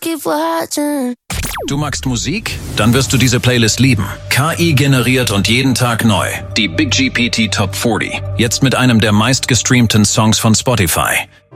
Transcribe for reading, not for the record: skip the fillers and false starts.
keep watching. Du magst Musik? Dann wirst du diese Playlist lieben. KI generiert und jeden Tag neu. Die Big GPT Top 40. Jetzt mit einem der meistgestreamten Songs von Spotify.